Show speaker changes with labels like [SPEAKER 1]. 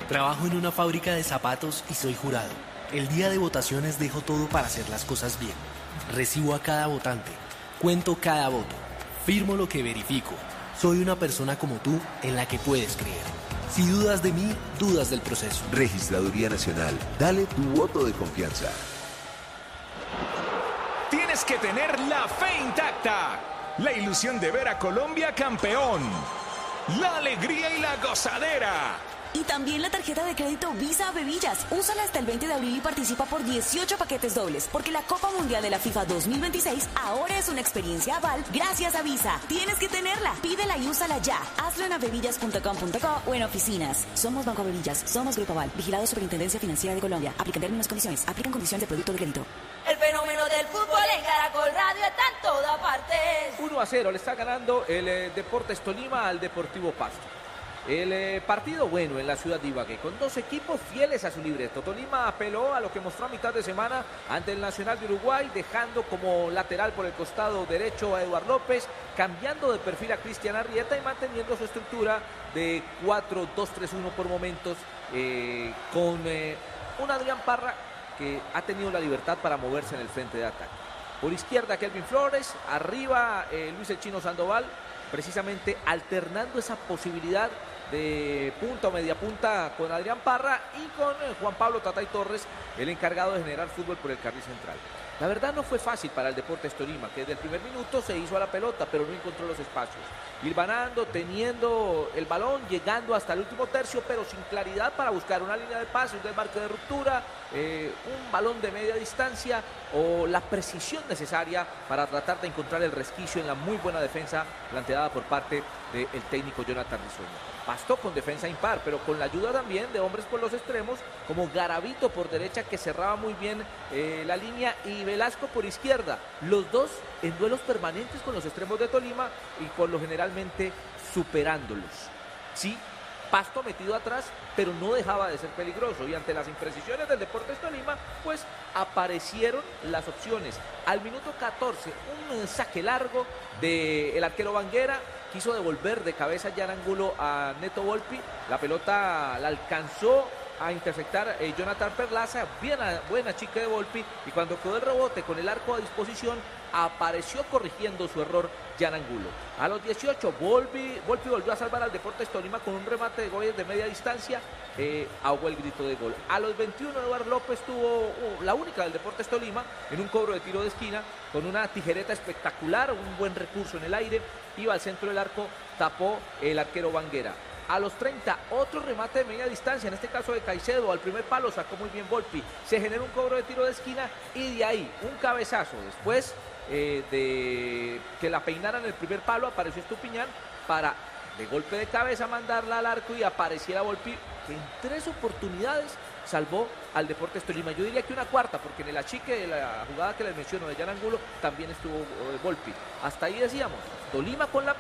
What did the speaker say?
[SPEAKER 1] Trabajo en una fábrica de zapatos y soy jurado. El día de votaciones dejo todo para hacer las cosas bien. Recibo a cada votante, cuento cada voto, firmo lo que verifico. Soy una persona como tú en la que puedes creer. Si dudas de mí, dudas del proceso.
[SPEAKER 2] Registraduría Nacional. Dale tu voto de confianza.
[SPEAKER 3] Tienes que tener la fe intacta. La ilusión de ver a Colombia campeón. La alegría y la gozadera.
[SPEAKER 4] Y también la tarjeta de crédito Visa Bebillas. Úsala hasta el 20 de abril y participa por 18 paquetes dobles. Porque la Copa Mundial de la FIFA 2026 ahora es una experiencia aval gracias a Visa. Tienes que tenerla. Pídela y úsala ya. Hazlo en avevillas.com.co o en oficinas. Somos Banco Avevillas. Somos Grupo Aval. Vigilado Superintendencia Financiera de Colombia. Aplican términos y condiciones. Aplican condiciones de producto de crédito.
[SPEAKER 5] El fenómeno del fútbol en Caracol Radio está en toda parte.
[SPEAKER 6] 1-0 le está ganando el Deportes Tolima al Deportivo Pasto. El partido bueno en la ciudad de Ibagué, con dos equipos fieles a su libreto. Tolima apeló a lo que mostró a mitad de semana ante el Nacional de Uruguay, dejando como lateral por el costado derecho a Eduard López, cambiando de perfil a Cristian Arrieta y manteniendo su estructura de 4-2-3-1 por momentos, con un Adrián Parra que ha tenido la libertad para moverse en el frente de ataque. Por izquierda Kelvin Flores, arriba Luis el Chino Sandoval, precisamente alternando esa posibilidad de punta o media punta con Adrián Parra y con Juan Pablo Tatay Torres, el encargado de generar fútbol por el carril central. La verdad no fue fácil para el Deportes Tolima, que desde el primer minuto se hizo a la pelota, pero no encontró los espacios. Hilvanando, teniendo el balón, llegando hasta el último tercio, pero sin claridad para buscar una línea de pase, un desmarque de ruptura, un balón de media distancia o la precisión necesaria para tratar de encontrar el resquicio en la muy buena defensa planteada por parte del técnico Jonathan Risueño. Bastó con defensa impar, pero con la ayuda también de hombres por los extremos, como Garavito por derecha, que cerraba muy bien la línea, y Velasco por izquierda. Los dos en duelos permanentes con los extremos de Tolima y por lo generalmente superándolos. Sí, Pasto metido atrás, pero no dejaba de ser peligroso, y ante las imprecisiones del Deportes Tolima, pues aparecieron las opciones. Al minuto 14, un saque largo del arquero Vanguera, quiso devolver de cabeza ya en ángulo a Neto Volpi, la pelota la alcanzó a interceptar Jonathan Perlaza, buena chica de Volpi, y cuando quedó el rebote con el arco a disposición, apareció corrigiendo su error Jan Angulo. A los 18, Volpi volvió a salvar al Deportes Tolima con un remate de Goyes de media distancia, ahogó el grito de gol. A los 21, Eduard López tuvo la única del Deportes Tolima en un cobro de tiro de esquina, con una tijereta espectacular, un buen recurso en el aire, iba al centro del arco, tapó el arquero Vanguera. A los 30, otro remate de media distancia, en este caso de Caicedo, al primer palo sacó muy bien Volpi, se generó un cobro de tiro de esquina y de ahí un cabezazo. Después de que la peinaran el primer palo, apareció Estupiñán para de golpe de cabeza mandarla al arco y apareciera Volpi, que en 3 oportunidades salvó al Deportes Tolima. Yo diría que una cuarta, porque en el achique de la jugada que les menciono de Jan Angulo también estuvo Volpi. Hasta ahí decíamos, Tolima con la